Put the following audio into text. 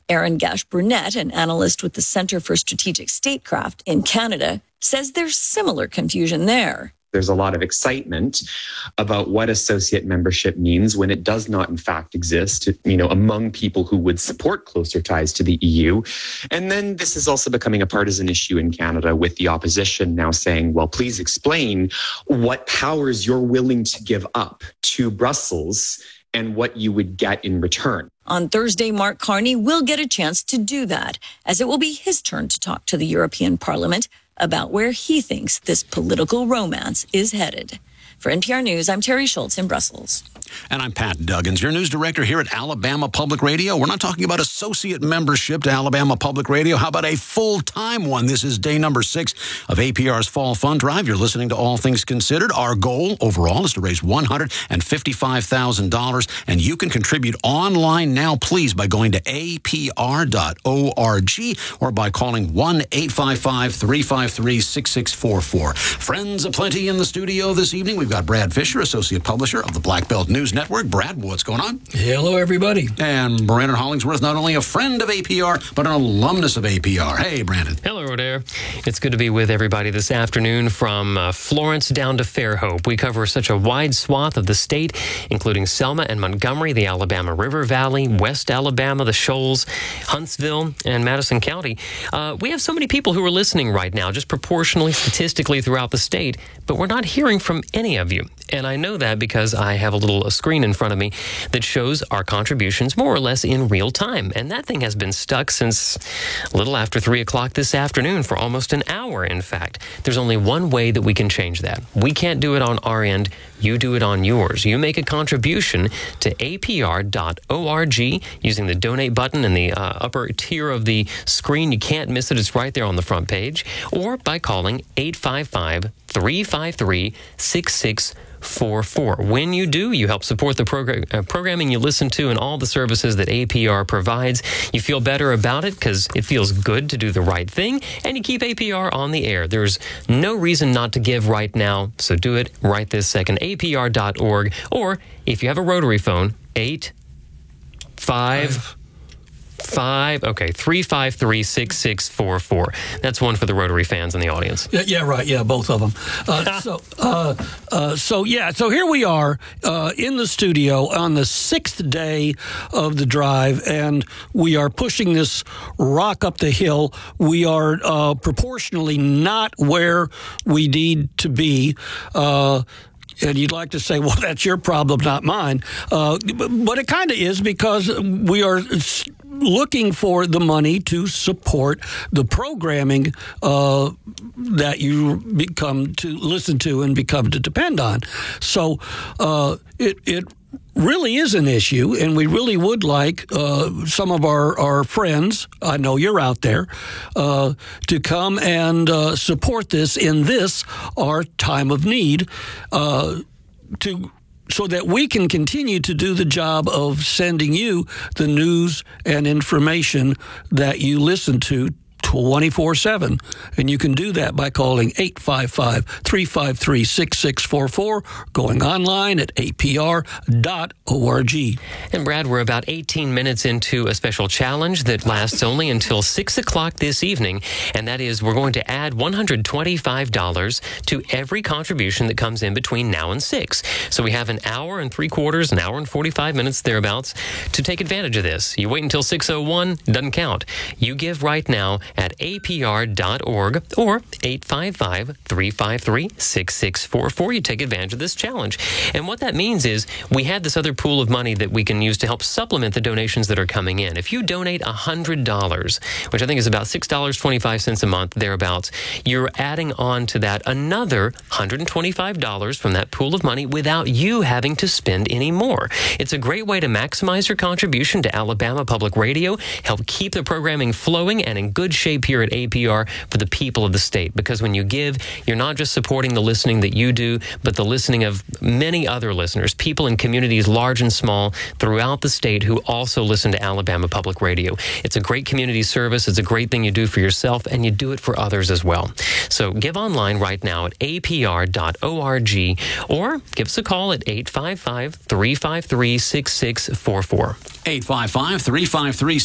Aaron Gash-Burnett, an analyst with the Centre for Strategic Statecraft in Canada, says there's similar confusion there. There's a lot of excitement about what associate membership means when it does not, in fact, exist, among people who would support closer ties to the EU. And then this is also becoming a partisan issue in Canada, with the opposition now saying, well, please explain what powers you're willing to give up to Brussels and what you would get in return. On Thursday, Mark Carney will get a chance to do that, as it will be his turn to talk to the European Parliament about where he thinks this political romance is headed. For NPR News, I'm Terry Schultz in Brussels. And I'm Pat Duggins, your news director here at Alabama Public Radio. We're not talking about associate membership to Alabama Public Radio. How about a full-time one? This is day number 6 of APR's Fall Fund Drive. You're listening to All Things Considered. Our goal overall is to raise $155,000, and you can contribute online now, please, by going to apr.org or by calling 1-855-353-6644. Friends aplenty in the studio this evening. We've got Brad Fisher, associate publisher of the Black Belt News Network. Brad, what's going on? Hello, everybody. And Brandon Hollingsworth, not only a friend of APR, but an alumnus of APR. Hey, Brandon. Hello there. It's good to be with everybody this afternoon from Florence down to Fairhope. We cover such a wide swath of the state, including Selma and Montgomery, the Alabama River Valley, West Alabama, the Shoals, Huntsville, and Madison County. We have so many people who are listening right now, just proportionally, statistically throughout the state, but we're not hearing from any of you. And I know that because I have a little screen in front of me that shows our contributions more or less in real time. And that thing has been stuck since a little after 3 o'clock this afternoon for almost an hour, in fact. There's only one way that we can change that. We can't do it on our end. You do it on yours. You make a contribution to apr.org using the donate button in the upper tier of the screen. You can't miss it. It's right there on the front page. Or by calling 855-353-6644. When you do, you help support the programming you listen to and all the services that APR provides. You feel better about it because it feels good to do the right thing, and you keep APR on the air. There's no reason not to give right now, so do it right this second. APR.org, or if you have a rotary phone, 353-6644. That's one for the Rotary fans in the audience. Yeah, right. Yeah, both of them. So here we are in the studio on the 6th day of the drive, and we are pushing this rock up the hill. We are proportionally not where we need to be. And you'd like to say, well, that's your problem, not mine. But it kind of is, because we are looking for the money to support the programming that you become to listen to and become to depend on. So it really is an issue, and we really would like some of our friends, I know you're out there, to come and support this in this, our time of need, so that we can continue to do the job of sending you the news and information that you listen to 24/7. And you can do that by calling 855-353-6644, going online at apr.org. And Brad, we're about 18 minutes into a special challenge that lasts only until 6 o'clock this evening. And that is, we're going to add $125 to every contribution that comes in between now and 6. So we have an hour and 3/4, an hour and 45 minutes thereabouts to take advantage of this. You wait until 6:01, doesn't count. You give right now at apr.org or 855-353-6644. You take advantage of this challenge. And what that means is we have this other pool of money that we can use to help supplement the donations that are coming in. If you donate $100, which I think is about $6.25 a month, thereabouts, you're adding on to that another $125 from that pool of money without you having to spend any more. It's a great way to maximize your contribution to Alabama Public Radio, help keep the programming flowing and in good shape here at APR for the people of the state. Because when you give, you're not just supporting the listening that you do, but the listening of many other listeners, people in communities large and small throughout the state who also listen to Alabama Public Radio. It's a great community service. It's a great thing you do for yourself, and you do it for others as well. So give online right now at apr.org or give us a call at 855-353-6644. 855-353